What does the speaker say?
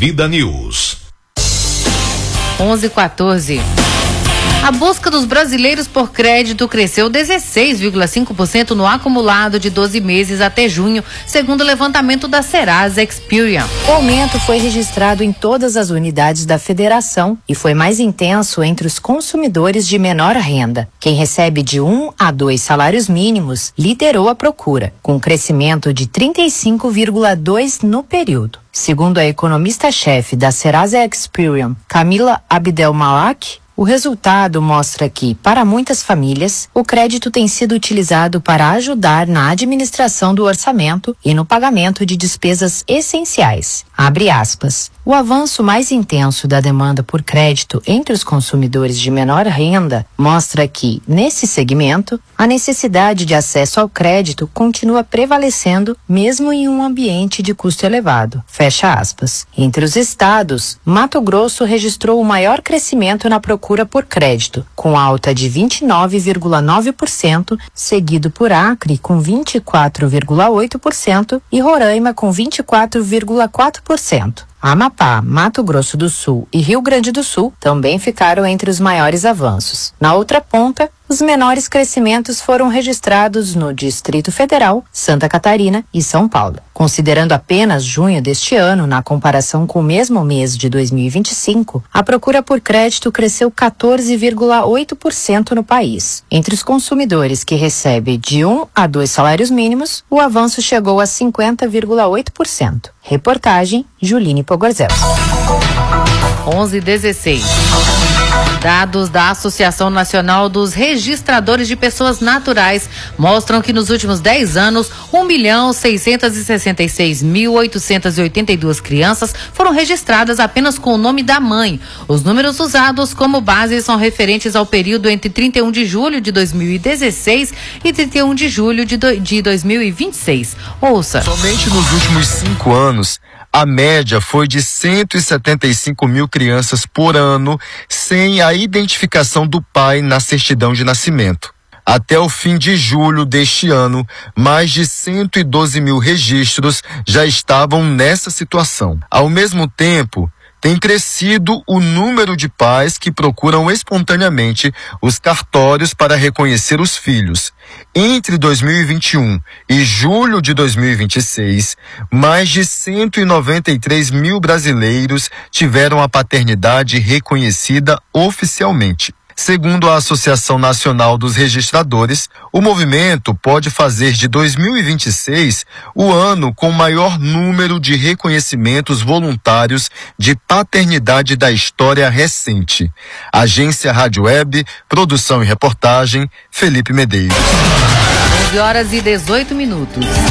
Vida News. 11:14. A busca dos brasileiros por crédito cresceu 16,5% no acumulado de 12 meses até junho, segundo o levantamento da Serasa Experian. O aumento foi registrado em todas as unidades da federação e foi mais intenso entre os consumidores de menor renda. Quem recebe de 1 a 2 salários mínimos liderou a procura, com um crescimento de 35,2% no período. Segundo a economista-chefe da Serasa Experian, Camila Abdelmalak, o resultado mostra que, para muitas famílias, o crédito tem sido utilizado para ajudar na administração do orçamento e no pagamento de despesas essenciais. Abre aspas. O avanço mais intenso da demanda por crédito entre os consumidores de menor renda mostra que, nesse segmento, a necessidade de acesso ao crédito continua prevalecendo mesmo em um ambiente de custo elevado. Fecha aspas. Entre os estados, Mato Grosso registrou o maior crescimento na procura por crédito, com alta de 29,9%, seguido por Acre com 24,8% e Roraima com 24,4%. Amapá, Mato Grosso do Sul e Rio Grande do Sul também ficaram entre os maiores avanços. Na outra ponta, os menores crescimentos foram registrados no Distrito Federal, Santa Catarina e São Paulo. Considerando apenas junho deste ano, na comparação com o mesmo mês de 2025, a procura por crédito cresceu 14,8% no país. Entre os consumidores que recebem de 1 a 2 salários mínimos, o avanço chegou a 50,8%. Reportagem Juline Pogorzel. 11:16. Dados da Associação Nacional dos Registradores de Pessoas Naturais mostram que nos últimos 10 anos, 1.666.882 crianças foram registradas apenas com o nome da mãe. Os números usados como base são referentes ao período entre 31 de julho de 2016 e 31 de julho de 2026. Ouça. Somente nos últimos 5 anos, a média foi de 175 mil crianças por ano sem a identificação do pai na certidão de nascimento. Até o fim de julho deste ano, mais de 112 mil registros já estavam nessa situação. Ao mesmo tempo, tem crescido o número de pais que procuram espontaneamente os cartórios para reconhecer os filhos. Entre 2021 e julho de 2026, mais de 193 mil brasileiros tiveram a paternidade reconhecida oficialmente. Segundo a Associação Nacional dos Registradores, o movimento pode fazer de 2026 o ano com o maior número de reconhecimentos voluntários de paternidade da história recente. Agência Rádio Web, produção e reportagem, Felipe Medeiros. 11h18.